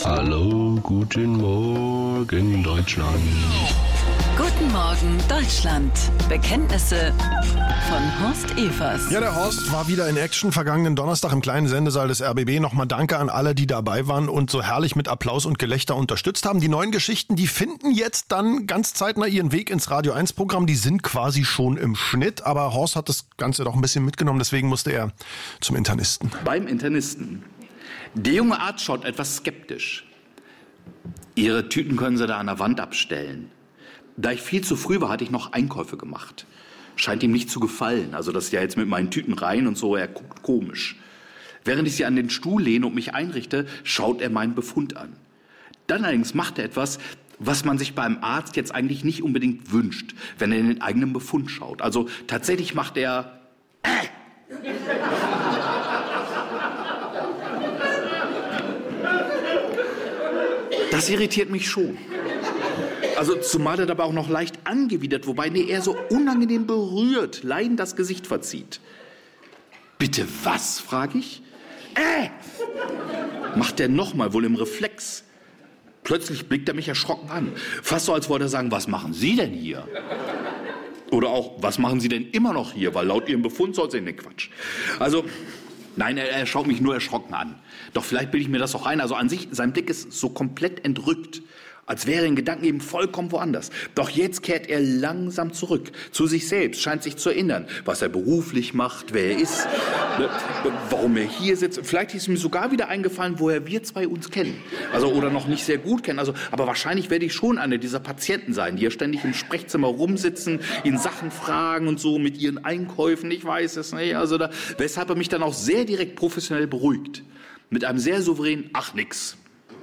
Hallo, guten Morgen, Deutschland. Guten Morgen, Deutschland. Bekenntnisse von Horst Evers. Ja, der Horst war wieder in Action vergangenen Donnerstag im kleinen Sendesaal des RBB. Nochmal danke an alle, die dabei waren und so herrlich mit Applaus und Gelächter unterstützt haben. Die neuen Geschichten, die finden jetzt dann ganz zeitnah ihren Weg ins Radio 1 Programm. Die sind quasi schon im Schnitt, aber Horst hat das Ganze doch ein bisschen mitgenommen, deswegen musste er zum Internisten. Beim Internisten. Der junge Arzt schaut etwas skeptisch. Ihre Tüten können Sie da an der Wand abstellen. Da ich viel zu früh war, hatte ich noch Einkäufe gemacht. Scheint ihm nicht zu gefallen. Also, dass ich ja jetzt mit meinen Tüten rein und so, er guckt komisch. Während ich sie an den Stuhl lehne und mich einrichte, schaut er meinen Befund an. Dann allerdings macht er etwas, was man sich beim Arzt jetzt eigentlich nicht unbedingt wünscht, wenn er in den eigenen Befund schaut. Also, tatsächlich macht er Das irritiert mich schon. Also zumal er dabei auch noch leicht angewidert, wobei er so unangenehm berührt, leidend das Gesicht verzieht. Bitte was, frage ich? Macht er nochmal, wohl im Reflex. Plötzlich blickt er mich erschrocken an. Fast so, als wollte er sagen, was machen Sie denn hier? Oder auch, was machen Sie denn immer noch hier? Weil laut Ihrem Befund soll es in den Quatsch. Also, nein, er schaut mich nur erschrocken an. Doch vielleicht bilde ich mir das auch ein. Also an sich, sein Blick ist so komplett entrückt. Als wäre er in Gedanken eben vollkommen woanders. Doch jetzt kehrt er langsam zurück zu sich selbst, scheint sich zu erinnern, was er beruflich macht, wer er ist, warum er hier sitzt. Vielleicht ist ihm sogar wieder eingefallen, woher wir zwei uns kennen. Also, oder noch nicht sehr gut kennen. Also, aber wahrscheinlich werde ich schon eine dieser Patienten sein, die ja ständig im Sprechzimmer rumsitzen, ihn Sachen fragen und so mit ihren Einkäufen. Ich weiß es nicht. Also weshalb er mich dann auch sehr direkt professionell beruhigt. Mit einem sehr souveränen Ach nix.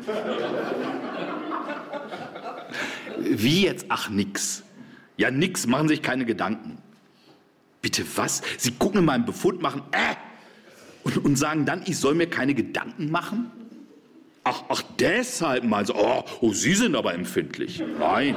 Wie jetzt? Ach, nix. Ja, nix, machen Sie sich keine Gedanken. Bitte was? Sie gucken in meinen Befund, machen und sagen dann, ich soll mir keine Gedanken machen? Ach, deshalb meinen Sie, oh, Sie sind aber empfindlich. Nein.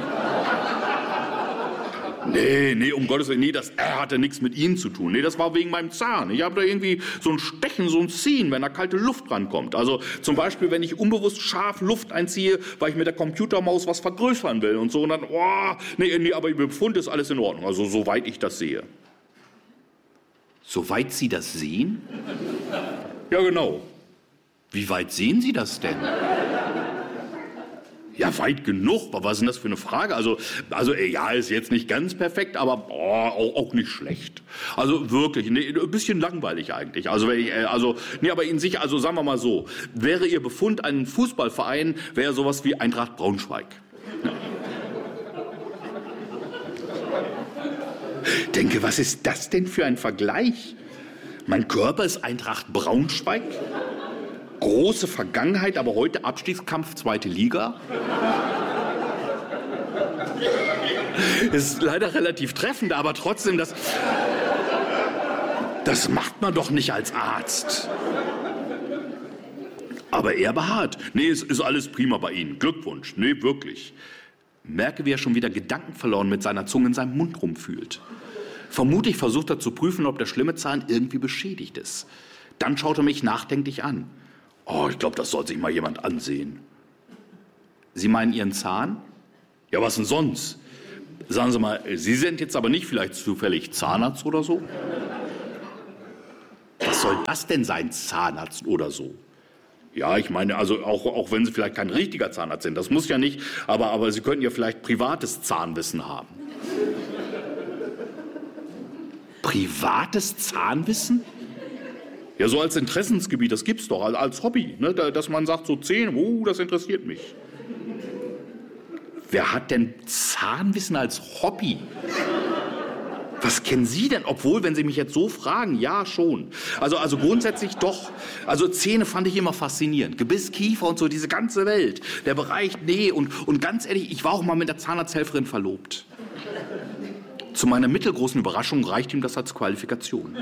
Nee, um Gottes Willen, das hatte nichts mit Ihnen zu tun. Nee, das war wegen meinem Zahn. Ich habe da irgendwie so ein Stechen, so ein Ziehen, wenn da kalte Luft rankommt. Also zum Beispiel, wenn ich unbewusst scharf Luft einziehe, weil ich mit der Computermaus was vergrößern will und so. Und dann, nee, aber im Befund ist alles in Ordnung. Also soweit ich das sehe. Soweit Sie das sehen? Ja, genau. Wie weit sehen Sie das denn? Ja, weit genug. Was ist denn das für eine Frage? Also ja, ist jetzt nicht ganz perfekt, aber auch nicht schlecht. Also wirklich, ein bisschen langweilig eigentlich. Aber in sich, also sagen wir mal so, wäre Ihr Befund ein Fußballverein, wäre sowas wie Eintracht Braunschweig. Ja. Denke, was ist das denn für ein Vergleich? Mein Körper ist Eintracht Braunschweig? Große Vergangenheit, aber heute Abstiegskampf, 2. Liga. Ist leider relativ treffend, aber trotzdem, das macht man doch nicht als Arzt. Aber er beharrt. Nee, es ist alles prima bei Ihnen. Glückwunsch. Nee, wirklich. Merke, wie er schon wieder gedankenverloren mit seiner Zunge in seinem Mund rumfühlt. Vermutlich versucht er zu prüfen, ob der schlimme Zahn irgendwie beschädigt ist. Dann schaut er mich nachdenklich an. Ich glaube, das soll sich mal jemand ansehen. Sie meinen Ihren Zahn? Ja, was denn sonst? Sagen Sie mal, Sie sind jetzt aber nicht vielleicht zufällig Zahnarzt oder so? Was soll das denn sein, Zahnarzt oder so? Ja, ich meine, also auch wenn Sie vielleicht kein richtiger Zahnarzt sind, das muss ja nicht, aber Sie könnten ja vielleicht privates Zahnwissen haben. Privates Zahnwissen? Ja, so als Interessensgebiet, das gibt's doch, als Hobby, ne? Dass man sagt, so Zähne, das interessiert mich. Wer hat denn Zahnwissen als Hobby? Was kennen Sie denn? Obwohl, wenn Sie mich jetzt so fragen, ja, schon. Also grundsätzlich doch. Also Zähne fand ich immer faszinierend. Gebiss, Kiefer und so, diese ganze Welt. Der Bereich, nee, und ganz ehrlich, ich war auch mal mit der Zahnarzthelferin verlobt. Zu meiner mittelgroßen Überraschung reicht ihm das als Qualifikation.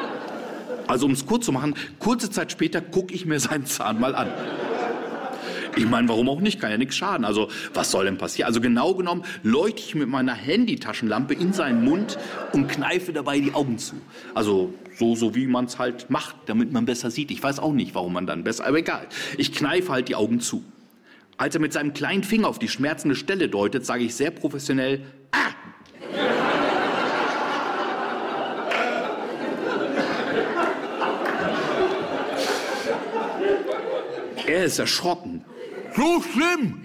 Also um es kurz zu machen, kurze Zeit später gucke ich mir seinen Zahn mal an. Ich meine, warum auch nicht? Kann ja nichts schaden. Also, was soll denn passieren? Also, genau genommen leuchte ich mit meiner Handytaschenlampe in seinen Mund und kneife dabei die Augen zu. Also, so wie man es halt macht, damit man besser sieht. Ich weiß auch nicht, warum man dann besser, aber egal. Ich kneife halt die Augen zu. Als er mit seinem kleinen Finger auf die schmerzende Stelle deutet, sage ich sehr professionell, ah! Er ist erschrocken. So schlimm!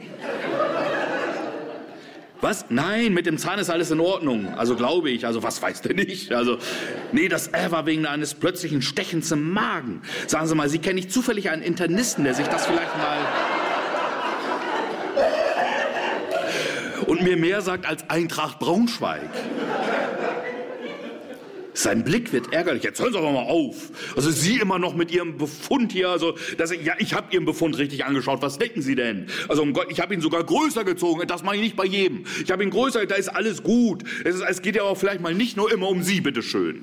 Was? Nein, mit dem Zahn ist alles in Ordnung. Also glaube ich. Also was weiß der nicht? Also, nee, das war wegen eines plötzlichen Stechens im Magen. Sagen Sie mal, Sie kennen nicht zufällig einen Internisten, der sich das vielleicht mal... und mir mehr sagt als Eintracht Braunschweig. Sein Blick wird ärgerlich. Jetzt hören Sie aber mal auf. Also Sie immer noch mit Ihrem Befund hier. Also, ich habe Ihren Befund richtig angeschaut. Was denken Sie denn? Also um Gott, ich habe ihn sogar größer gezogen. Das mache ich nicht bei jedem. Ich habe ihn größer, da ist alles gut. Es geht ja auch vielleicht mal nicht nur immer um Sie, bitteschön.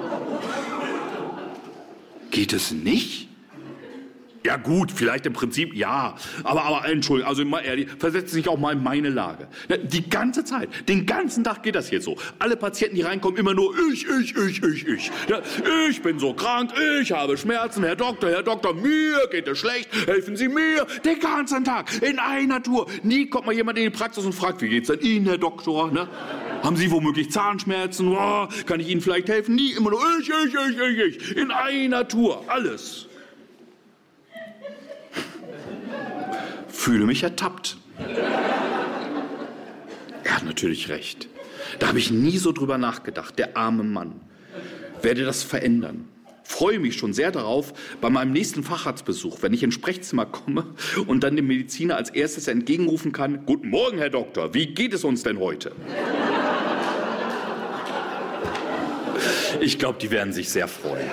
Geht es nicht? Ja gut, vielleicht im Prinzip ja, aber Entschuldigung, also mal ehrlich, versetzen Sie sich auch mal in meine Lage. Die ganze Zeit, den ganzen Tag geht das jetzt so. Alle Patienten, die reinkommen, immer nur ich. Ja, ich bin so krank, ich habe Schmerzen, Herr Doktor, mir geht es schlecht, helfen Sie mir. Den ganzen Tag, in einer Tour. Nie kommt mal jemand in die Praxis und fragt, wie geht's denn Ihnen, Herr Doktor? Ne? Haben Sie womöglich Zahnschmerzen? Oh, kann ich Ihnen vielleicht helfen? Nie, immer nur ich. In einer Tour, alles. Fühle mich ertappt. Er hat natürlich recht. Da habe ich nie so drüber nachgedacht. Der arme Mann. Werde das verändern. Freue mich schon sehr darauf, bei meinem nächsten Facharztbesuch, wenn ich ins Sprechzimmer komme und dann dem Mediziner als erstes entgegenrufen kann, Guten Morgen, Herr Doktor, wie geht es uns denn heute? Ich glaube, die werden sich sehr freuen.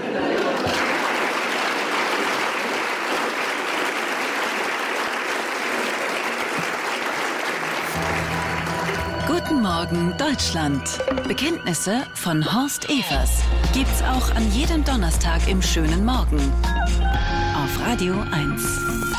Guten Morgen Deutschland. Bekenntnisse von Horst Evers. Gibt's auch an jedem Donnerstag im schönen Morgen. Auf Radio 1.